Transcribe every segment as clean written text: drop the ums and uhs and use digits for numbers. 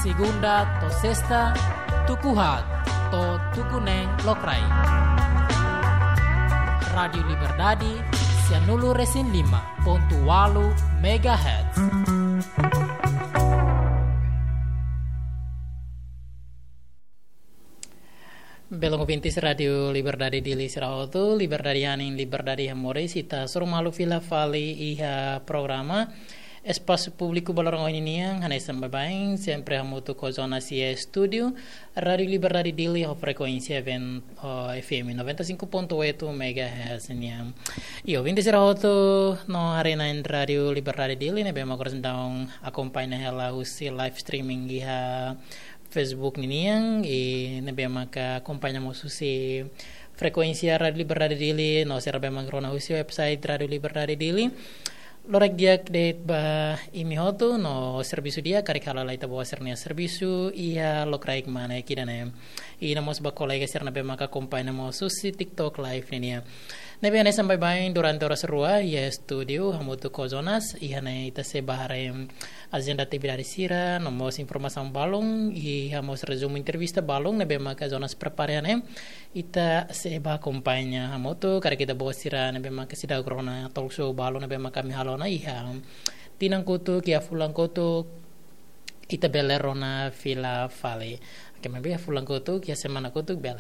Segunda to sexta, tukuhat to tukuneng lokrai. Radio Liberdade, 105.8 MHz. Belong pintis Radio Liberdade di Lisrautu, Liberdade Hanin, Liberdade Hamore, sita surumalu fila fali iha programa. Espaço público balorong ini yang hanya sampai baing sempre hamutu ko zona sia studio Radio Liberdade Dili ho frekuensi FM 95.8 MHz niya. Io vindi sira hoto no arena in Radio Liberdade Dili ne bema ko sendang accompagna hela usi live streaming iha Facebook ni yang ne bema ka accompagna mo susi frekuensi Radio Liberdade Dili no sira bema krona usi website Radio Liberdade Dili. Lorek dia update ba imi hotu no servisu dia karik halala ita bawa sernia servisu iya lokraik mana kidane ina mos ba kolega serna be maka kompai na mo susi TikTok live ni ya nebe ane sampai bain durante ora serua ya studio hamutu kozonas iya na ita se bahare agenda atividade sira no mos informasi balong iya mos resumo entrevista balong nebe maka zonas prepareane ita se ba kompainya hamutu karik kita bawa sira nebe maka sida corona talk show balong nebe maka mi halo na iha tinang kutuk ya fulang kutuk ita bele rona fila fale kemabe fulang kutuk ya semana kutuk bele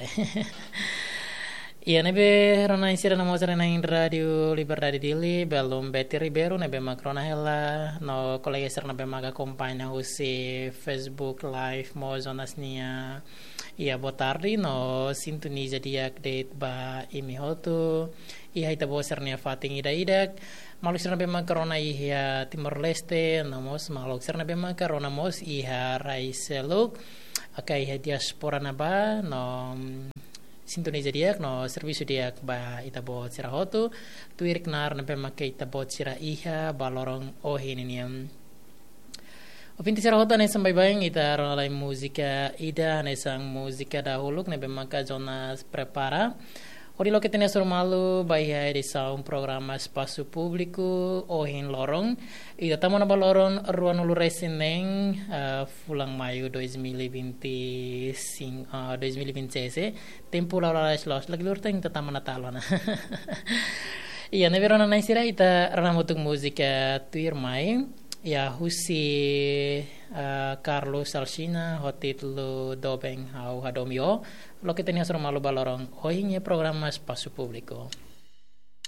iya nebe rona isira na mosere na Radio Liberdade Dili belum Betty Ribeiro nebe makrona hela no kolega ser nebe maga kompanya usi Facebook live mo zonas nia iya botardi no sintoniza dia update ba imi hotu iya ita boser nia fating ida maluk serna bema corona iha Timor Leste namos maluk serna bema corona mos iha raiseluk akai iha diaspora naba no sintoniza dia no servisu dia ba ita bot sira hotu tuirik nar na bema ke ita bot sira iha balorong ohininiam Opinti sira hotu ne sampai bayang ita ronalai musika ida ne sang musika dahulu ne bema ka zonas prepara Ori lo que tenía sur malu bahia edisa un programa espaço público ohin lorong e tamo na balorong ruan ulu resineng fulang maio 2025 2026 tempo la los lagi lur teng tatama natalona Iya ne verona na isira ita ranamutuk musika tuir mai ya husi Carlos Alsina hotitlu dobeng hau hadomio lo que tenía sur malu balorong ohin programa espaço público